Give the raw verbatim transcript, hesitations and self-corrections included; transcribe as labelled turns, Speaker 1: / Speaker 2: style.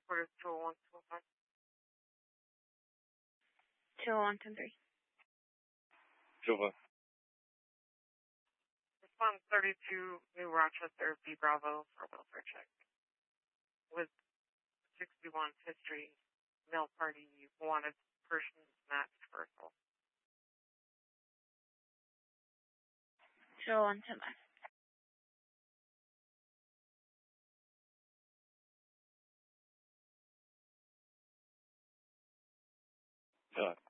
Speaker 1: Headquarters two oh one, two oh five.
Speaker 2: two oh one, ten three.
Speaker 3: two oh five.
Speaker 1: Respond thirty-two, New Rochester, B Bravo for a welfare check. With sixty-one history, male party, wanted persons matched versal.
Speaker 2: two oh one, ten five.
Speaker 3: Go ahead.